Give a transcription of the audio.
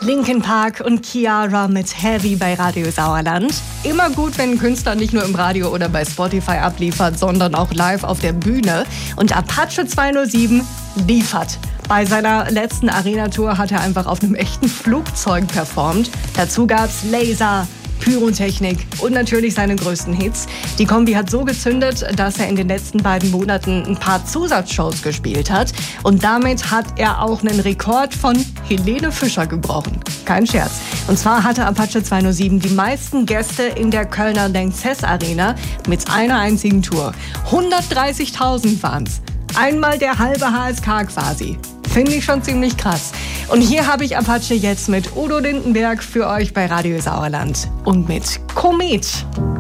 Linkin Park und Ciara mit Heavy bei Radio Sauerland. Immer gut, wenn ein Künstler nicht nur im Radio oder bei Spotify abliefert, sondern auch live auf der Bühne. Und Apache 207 liefert. Bei seiner letzten Arena-Tour hat er einfach auf einem echten Flugzeug performt. Dazu gab's Laser, Pyrotechnik und natürlich seine größten Hits. Die Kombi hat so gezündet, dass er in den letzten beiden Monaten ein paar Zusatzshows gespielt hat. Und damit hat er auch einen Rekord von Helene Fischer gebrochen. Kein Scherz. Und zwar hatte Apache 207 die meisten Gäste in der Kölner Lanxess Arena mit einer einzigen Tour. 130.000 waren's. Einmal der halbe HSK quasi. Finde ich schon ziemlich krass. Und hier habe ich Apache jetzt mit Udo Lindenberg für euch bei Radio Sauerland und mit Komet.